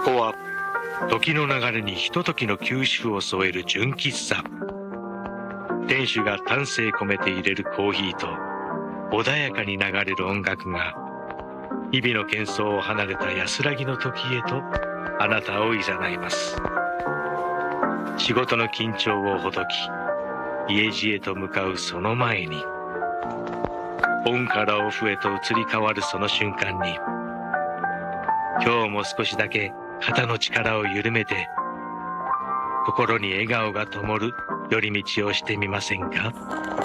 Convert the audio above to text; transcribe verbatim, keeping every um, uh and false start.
こは時の流れにひとときの休止符を添える純喫茶。店主が丹精込めて入れるコーヒーと穏やかに流れる音楽が日々の喧騒を離れた安らぎの時へとあなたを誘います。仕事の緊張をほどき家路へと向かうその前に、オンからオフへと移り変わるその瞬間に、今日も少しだけ肩の力を緩めて心に笑顔が灯る寄り道をしてみませんか。